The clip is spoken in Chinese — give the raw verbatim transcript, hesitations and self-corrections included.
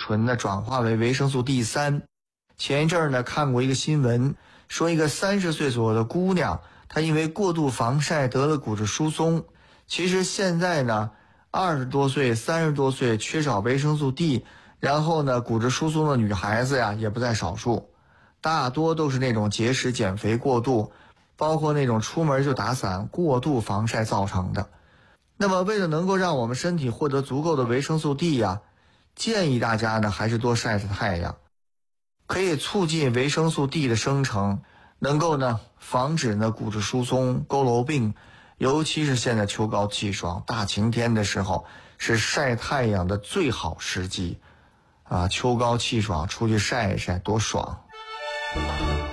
醇呢转化为维生素 D 三。前一阵儿呢看过一个新闻，说一个三十岁左右的姑娘，她因为过度防晒得了骨质疏松。其实现在呢二十多岁、三十多岁缺少维生素 D， 然后呢骨质疏松的女孩子呀也不在少数，大多都是那种节食减肥过度，包括那种出门就打伞、过度防晒造成的。那么为了能够让我们身体获得足够的维生素 D 呀，建议大家呢还是多晒晒太阳，可以促进维生素 D 的生成，能够呢防止呢骨质疏松、佝偻病。尤其是现在秋高气爽、大晴天的时候，是晒太阳的最好时机啊！秋高气爽，出去晒一晒多爽。